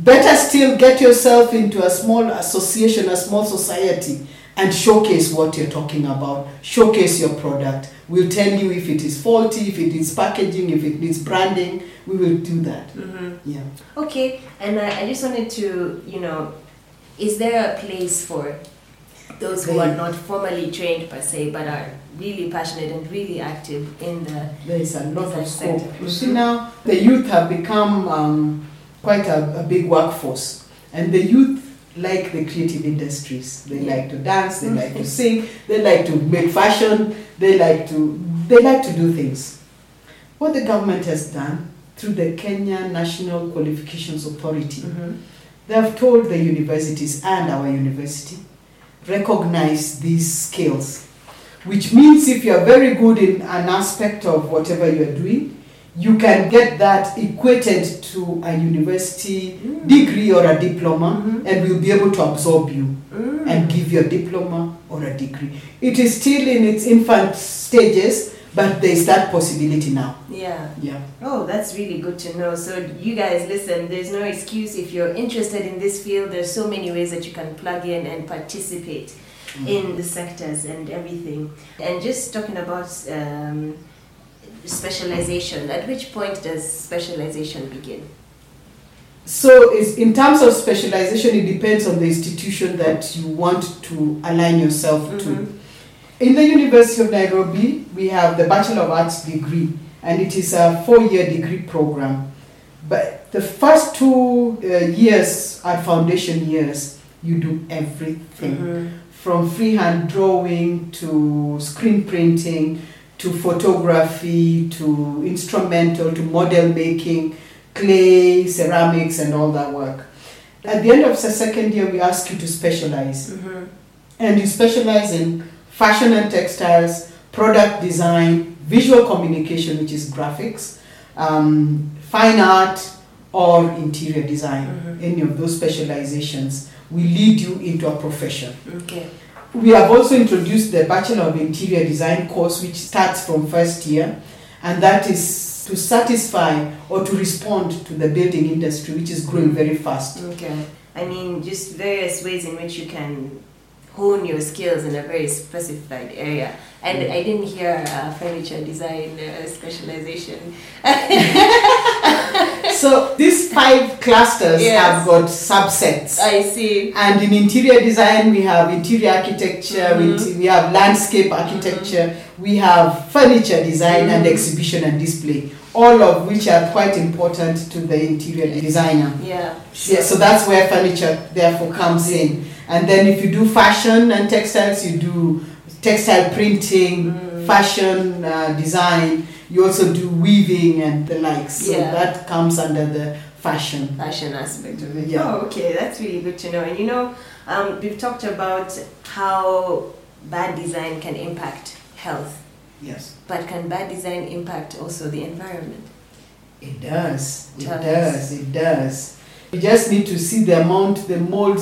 Better still, get yourself into a small association, a small society, and showcase what you're talking about. Showcase your product. We'll tell you if it is faulty, if it needs packaging, if it needs branding. We will do that. Yeah. Okay, and I just wanted to, is there a place for those who are not formally trained per se, but are really passionate and really active in the There is a lot of scope. sector? You see now, the youth have become quite a big workforce, and the youth like the creative industries. They like to dance, they like to sing, they like to make fashion, they like to do things. What the government has done through the Kenya National Qualifications Authority, they have told the universities and our university, recognize these skills, which means if you are very good in an aspect of whatever you are doing, you can get that equated to a university degree or a diploma, and we'll be able to absorb you and give you a diploma or a degree. It is still in its infant stages, but there's that possibility now. Yeah. Yeah. Oh, that's really good to know. So you guys, listen, there's no excuse. If you're interested in this field, there's so many ways that you can plug in and participate in the sectors and everything. And just talking about specialization, at which point does specialization begin? So in terms of specialization, it depends on the institution that you want to align yourself to. In the University of Nairobi, we have the Bachelor of Arts degree, and it is a 4-year degree program. But the first 2 years are foundation years. You do everything, from freehand drawing to screen printing to photography to instrumental to model making, clay, ceramics, and all that work. At the end of the second year, we ask you to specialize. And you specialize in fashion and textiles, product design, visual communication, which is graphics, fine art, or interior design. Any of those specializations will lead you into a profession. Okay. We have also introduced the Bachelor of Interior Design course, which starts from first year, and that is to satisfy or to respond to the building industry, which is growing very fast. Okay. I mean, just various ways in which you can hone your skills in a very specified area. And I didn't hear furniture design specialization. So these 5 clusters have got subsets. I see. And in interior design, we have interior architecture, we have landscape architecture, we have furniture design and exhibition and display, all of which are quite important to the interior designer. Yeah. Yeah, so that's where furniture therefore comes in. And then if you do fashion and textiles, you do textile printing, fashion design, you also do weaving and the likes. So that comes under the fashion aspect of it. Yeah. Oh, okay, that's really good to know. And we've talked about how bad design can impact health. Yes. But can bad design impact also the environment? It does. It does. You just need to see the molds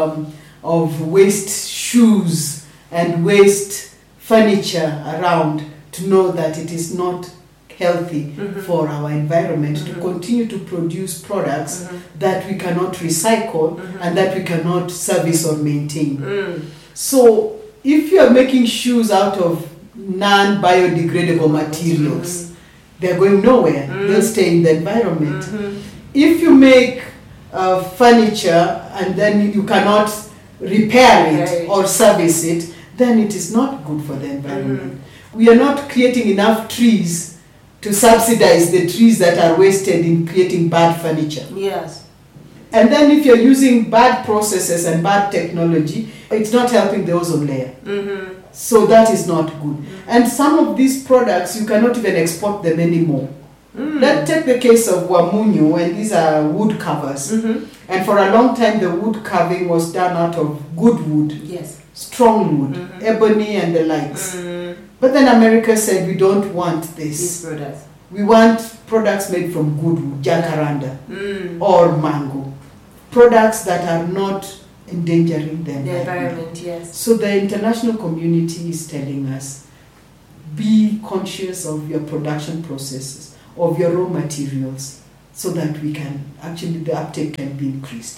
of waste shoes and waste furniture around to know that it is not healthy for our environment to continue to produce products that we cannot recycle and that we cannot service or maintain. So if you are making shoes out of non-biodegradable materials, they're going nowhere. They'll stay in the environment. If you make furniture and then you cannot repair it or service it, then it is not good for the environment. We are not creating enough trees to subsidize the trees that are wasted in creating bad furniture. Yes. And then if you're using bad processes and bad technology, it's not helping the ozone layer. So that is not good. And some of these products, you cannot even export them anymore. Let's take the case of Wamunyu, and these are wood covers. And for a long time, the wood carving was done out of good wood. Yes. Strong wood, ebony and the likes. But then America said, we don't want this. These products. We want products made from good wood, jacaranda or mango. Products that are not endangering the environment. Yes. So the international community is telling us, be conscious of your production processes, of your raw materials. so that we can actually, the uptake can be increased.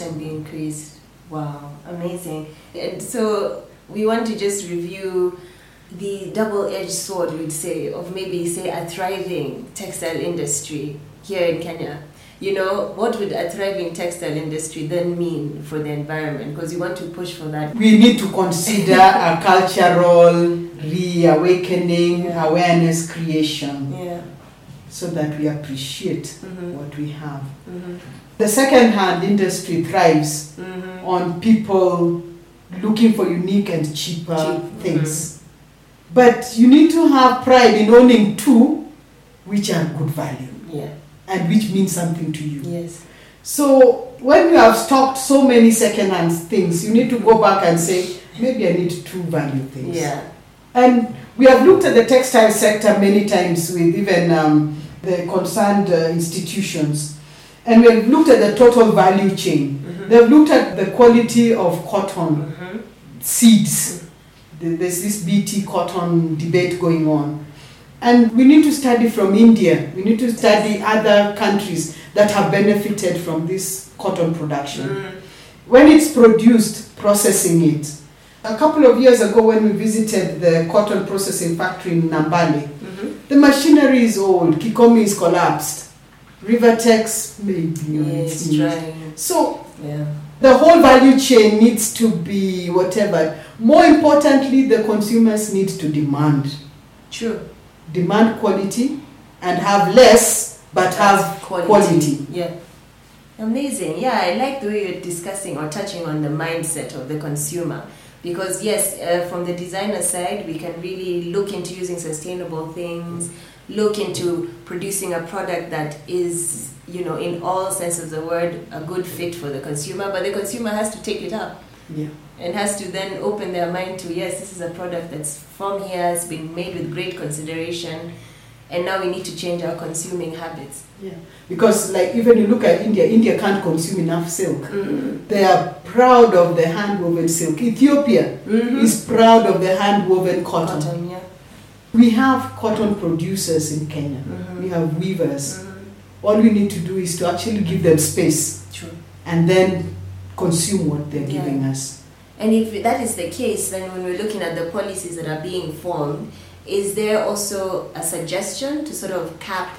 Wow, amazing. And so we want to just review the double-edged sword, we'd say, of maybe, say, a thriving textile industry here in Kenya. You know, what would a thriving textile industry then mean for the environment? Because we want to push for that. We need to consider a cultural reawakening, awareness creation, so that we appreciate what we have. The second-hand industry thrives on people looking for unique and cheaper things. But you need to have pride in owning two which are good value. And which means something to you. Yes. So when you have stocked so many second-hand things, you need to go back and say, maybe I need two value things. And we have looked at the textile sector many times with even the concerned institutions. And we have looked at the total value chain. They've looked at the quality of cotton seeds. There's this BT cotton debate going on. And we need to study from India. We need to study other countries that have benefited from this cotton production. When it's produced, processing it. A couple of years ago when we visited the cotton processing factory in Nambale, the machinery is old, Kikomi is collapsed, Rivertex maybe. Trying. So the whole value chain needs to be whatever. More importantly, the consumers need to demand. Demand quality and have less but have quality. Amazing. I like the way you're discussing or touching on the mindset of the consumer, because yes, from the designer side we can really look into using sustainable things, look into producing a product that is, you know, in all sense of the word, a good fit for the consumer, but the consumer has to take it up. And has to then open their mind to, yes, this is a product that's from here, it's been made with great consideration, and now we need to change our consuming habits. Because like even you look at India can't consume enough silk. They are proud of the hand-woven silk. Ethiopia is proud of the hand-woven cotton. We have cotton producers in Kenya. We have weavers. All we need to do is to actually give them space and then consume what they're giving us. And if that is the case, then when we're looking at the policies that are being formed, is there also a suggestion to sort of cap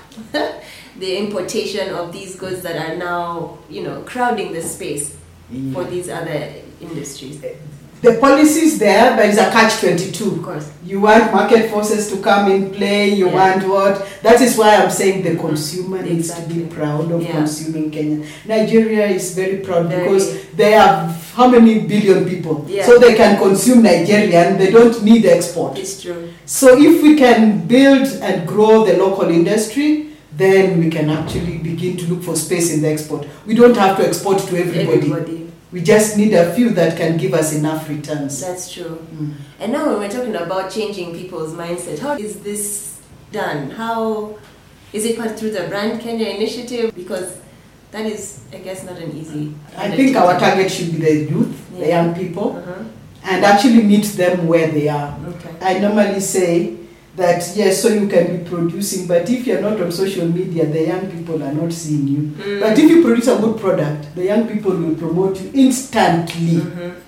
the importation of these goods that are now, you know, crowding the space for these other industries? The policy is there, but it's a catch-22. Of course. You want market forces to come in play, you want what? That is why I'm saying the consumer needs to be proud of consuming Kenya. Nigeria is very proud because they have how many billion people? So they can consume Nigerian, they don't need export. It's true. So if we can build and grow the local industry, then we can actually begin to look for space in the export. We don't have to export to everybody. We just need a few that can give us enough returns. That's true. And now when we're talking about changing people's mindset, how is this done? How is it part through the Brand Kenya initiative? Because that is, I guess, not an easy. I think our target should be the youth, the young people, and actually meet them where they are. I normally say that yes, so you can be producing, but if you're not on social media, the young people are not seeing you. But if you produce a good product, the young people will promote you instantly.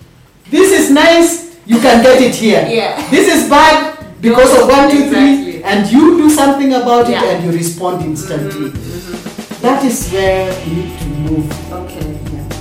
This is nice, you can get it here. This is bad because of 1, 2, 3, and you do something about it and you respond instantly. That is where we need to move. Okay.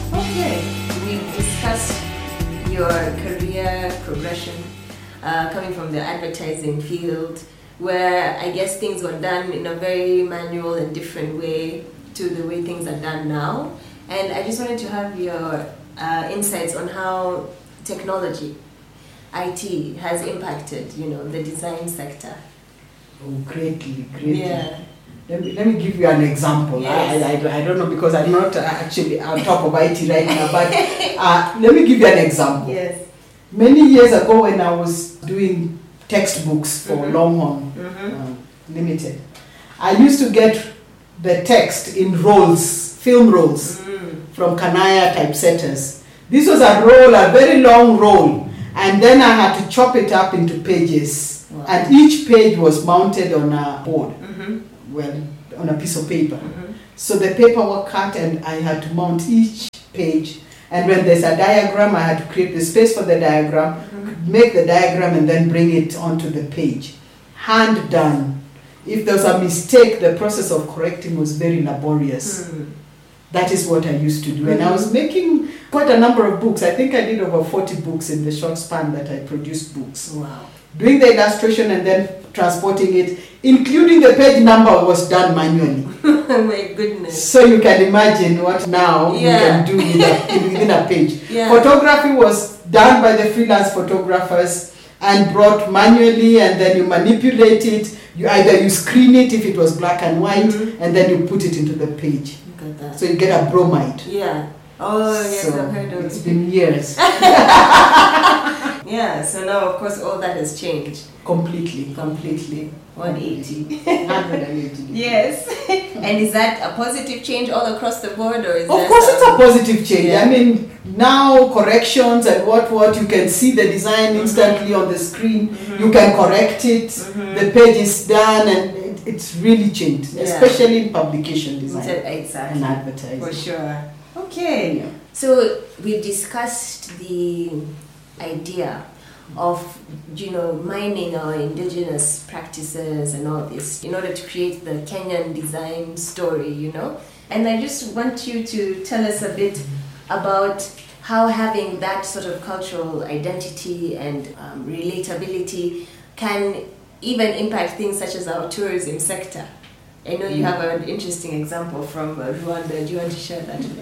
We've discussed your career progression. Coming from the advertising field, where I guess things were done in a very manual and different way to the way things are done now. And I just wanted to have your insights on how technology, IT, has impacted, you know, the design sector. Oh, greatly. Let me give you an example. I don't know because I'm not actually on top of IT right now, but let me give you an example. Many years ago when I was doing textbooks for Longhorn Limited, I used to get the text in rolls, film rolls, from Kanaya typesetters. This was a roll, a very long roll, and then I had to chop it up into pages. And each page was mounted on a board, on a piece of paper. So the paper was cut and I had to mount each page. And when there's a diagram, I had to create the space for the diagram, make the diagram and then bring it onto the page. Hand done. If there was a mistake, the process of correcting was very laborious. That is what I used to do. And I was making quite a number of books. I think I did over 40 books in the short span that I produced books. Wow. Doing the illustration and then transporting it, including the page number, was done manually. Oh my goodness. So you can imagine what now you can do within a page. Yeah. Photography was done by the freelance photographers and brought manually, and then you manipulate it. You screen it if it was black and white, and then you put it into the page. Look at that. So you get a bromide. Yeah. Oh, yes, So I've heard of it's it. been years. Yeah, so now, of course, all that has changed. Completely. 180. 180. Yes. And is that a positive change all across the board, or is Of course, it's a positive change. Yeah. I mean, now corrections and what you can see the design instantly on the screen. You can correct it. The page is done, and it's really changed, especially in publication design Exactly. and advertising. For sure. Okay. So we've discussed the idea of mining our indigenous practices and all this in order to create the Kenyan design story, and I just want you to tell us a bit about how having that sort of cultural identity and relatability can even impact things such as our tourism sector. I know you have an interesting example from Rwanda. Do you want to share that with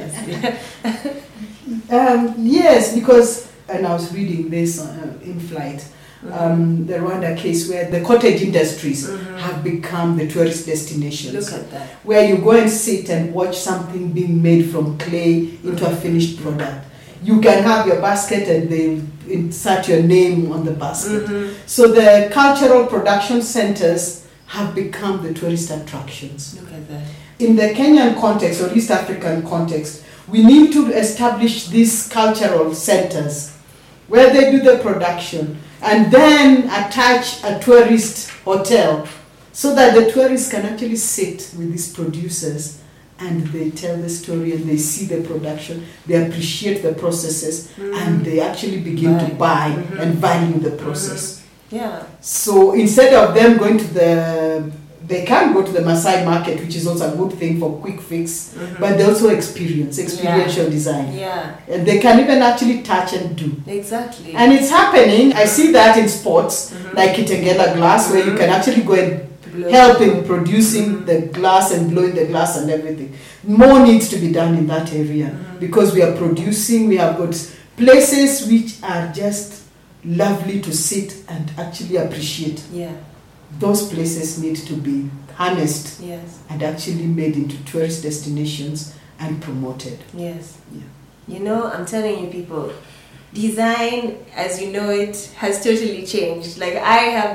us? Yes, because, and I was reading this in flight, the Rwanda case where the cottage industries have become the tourist destinations. Look at that. Where you go and sit and watch something being made from clay into a finished product. You can have your basket and they insert your name on the basket. So the cultural production centers have become the tourist attractions. Look at that. In the Kenyan context or East African context, we need to establish these cultural centers where they do the production and then attach a tourist hotel so that the tourists can actually sit with these producers and they tell the story and they see the production, they appreciate the processes, and they actually begin to buy and value the process. Yeah. So instead of them going to they can go to the Maasai market, which is also a good thing for quick fix, but they also experiential design. Yeah. And they can even actually touch and do. Exactly. And it's happening. I see that in sports, like Kitengela glass, where you can actually go and help in producing the glass and blowing the glass and everything. More needs to be done in that area because we are producing, we have got places which are just lovely to sit and actually appreciate. Yeah. Those places need to be harnessed and actually made into tourist destinations and promoted. Yes. Yeah. I'm telling you people, design as you know it has totally changed. Like I have